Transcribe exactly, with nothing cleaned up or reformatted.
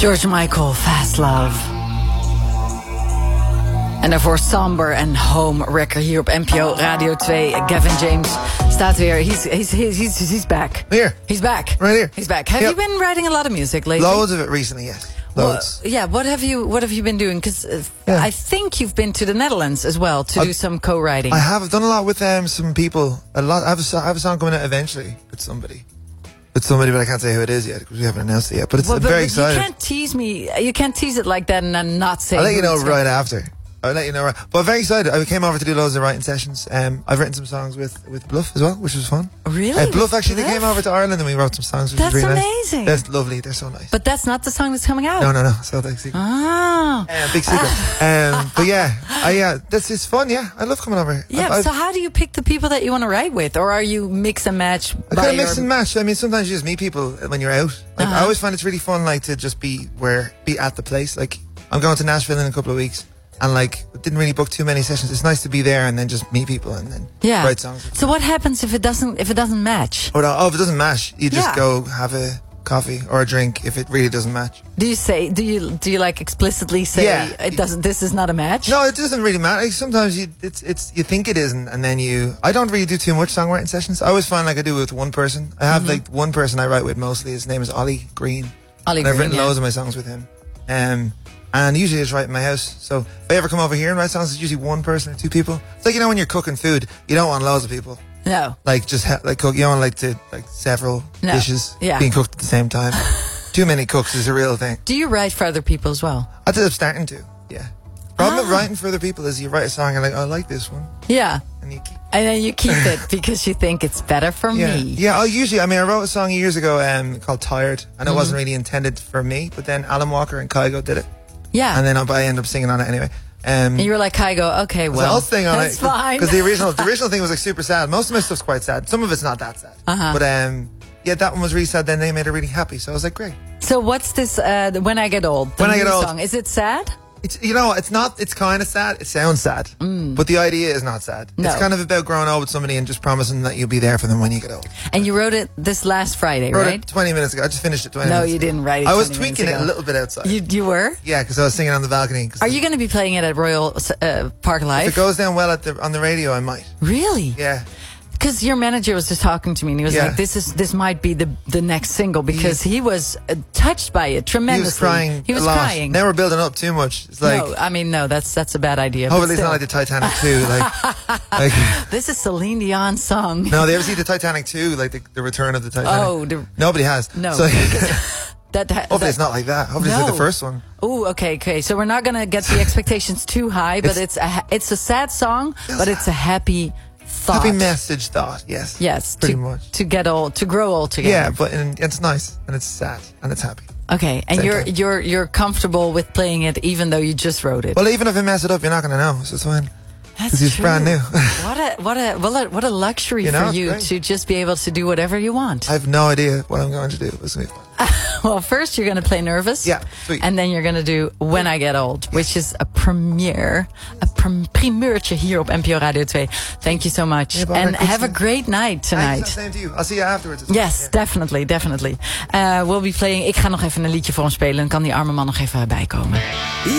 George Michael, Fast Love. En daarvoor Somber en Home Wrecker hier op N P O Radio twee. Gavin James staat weer. He's, he's, he's, he's, he's back. Here. He's back. Right here. He's back. Have yep. you been writing a lot of music lately? Loads of it recently, yes. Loads. Well, yeah, what have you what have you been doing? Because uh, yeah. I think you've been to the Netherlands as well to I've, do some co-writing. I have. I've done a lot with um, some people. A lot. I have, a, I have a song coming out eventually with somebody. With somebody, but I can't say who it is yet because we haven't announced it yet. But it's well, I'm but, very but excited. You can't tease me. You can't tease it like that and then not say. I'll let you know right going. after. I'll let you know. Right. But I'm very excited. I came over to do loads of writing sessions. Um, I've written some songs with, with Bluff as well, which was fun. Really? Uh, Bluff actually, Bluff? they came over to Ireland and we wrote some songs. Which That's was really amazing. Nice. That's lovely. They're so nice. But that's not the song that's coming out. No, no, no. So big secret. Ah, uh, big secret. um, but yeah, I, yeah, this is fun. Yeah, I love coming over. Yeah. I, I, so how do you pick the people that you want to write with, or are you mix and match? I by kind of mix your... and match. I mean, sometimes you just meet people when you're out. Like, Uh-huh. I always find it's really fun, like to just be where, be at the place. Like I'm going to Nashville in a couple of weeks. And like, didn't really book too many sessions. It's nice to be there and then just meet people and then yeah. write songs. So what happens if it doesn't if it doesn't match? Oh, no, oh if it doesn't match, you just Yeah. go have a coffee or a drink if it really doesn't match. Do you say? Do you do you like explicitly say Yeah. it doesn't? This is not a match. No, it doesn't really matter. Like, sometimes you it's it's you think it isn't, and then you. I don't really do too much songwriting sessions. I always find like I do with one person. I have mm-hmm. like one person I write with mostly. His name is Ollie Green. Ollie and Green. I've written yeah. loads of my songs with him. Um. And usually I just write in my house. So if I ever come over here and write songs, it's usually one person or two people. It's like, you know, when you're cooking food, you don't want loads of people. No. Like, just ha- like cook. You don't like to, like, several no. dishes yeah. being cooked at the same time. Too many cooks is a real thing. Do you write for other people as well? I did. I'm starting to, yeah. Problem ah. with writing for other people is you write a song and like, oh, I like this one. Yeah. And you keep And then you keep it because you think it's better for yeah. me. Yeah, I usually, I mean, I wrote a song years ago um, called Tired, and it mm-hmm. wasn't really intended for me, but then Alan Walker and Kygo did it. Yeah. And then I ended up singing on it anyway. Um, and you were like, Kygo, okay, well, I'll sing on that's it. fine. Because the original, the original thing was like super sad. Most of my stuff's quite sad. Some of it's not that sad. Uh-huh. But um, yeah, that one was really sad. Then they made it really happy. So I was like, great. So what's this, uh, When I Get Old? The When I Get Old. Song. Is it sad? It's, you know, it's not, it's kind of sad. It sounds sad. Mm. But the idea is not sad. No. It's kind of about growing old with somebody and just promising that you'll be there for them when you get old. And you wrote it this last Friday, I wrote right? it twenty minutes ago. I just finished it twenty no, minutes you ago. didn't write it I was twenty tweaking minutes it ago. a little bit outside. You, you were? Yeah, because I was singing on the balcony. Are you going to be playing it at Royal uh, Park Live? If it goes down well at the, on the radio, I might. Really? Yeah. Because your manager was just talking to me and he was Yeah. like, this is this might be the the next single because he, he was uh, touched by it tremendously. He was crying He was a lot. crying. Now we're building up too much. It's like, no, I mean, no, that's that's a bad idea. hopefully but it's not like the Titanic two. Like, like, this is Celine Dion's song. no, they ever see the Titanic two? Like the, the return of the Titanic? Oh, the, nobody has. no. So, that, that, hopefully that, it's not like that. Hopefully it's like No. the first one. Oh, okay, okay. So we're not gonna get the expectations too high, but it's, It's- a ha- it's a sad song, but it's a happy thought. Happy message thought. Yes. Yes, Pretty to, much. to get old, to grow old together. Yeah, but and it's nice and it's sad and it's happy. Okay, and Same you're time. you're you're comfortable with playing it, even though you just wrote it. Well, even if I mess it up, you're not going to know. So it's fine. That's Because it's true. brand new. What a what a what a what a luxury You know, for it's you great. to just be able to do whatever you want. I have no idea what I'm going to do. It's going to be fun. Well, first you're going to play Nervous. Yeah, sweet. And then you're going to do When I Get Old, which is a premiere, a prim- primeurtje hier op N P O Radio twee. Thank you so much. Yeah, Barbara, and good have a to- great night tonight. Thanks, same to you. I'll see you afterwards. Yes, Yeah. definitely, definitely. Uh, we'll be playing. Ik ga nog even een liedje voor hem spelen. Dan kan die arme man nog even bijkomen.